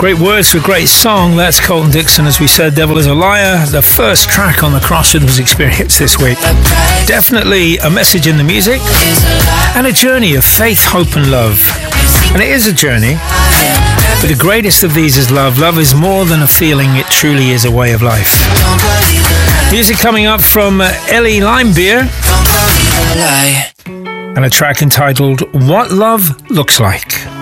Great words for a great song. That's Colton Dixon, as we said, Devil is a Liar, the first track on the Cross Rhythms Experience this week. Definitely a message in the music and a journey of faith, hope and love. And it is a journey, but the greatest of these is love. Love is more than a feeling, it truly is a way of life. Music coming up from Ellie Limebeer and a track entitled What Love Looks Like.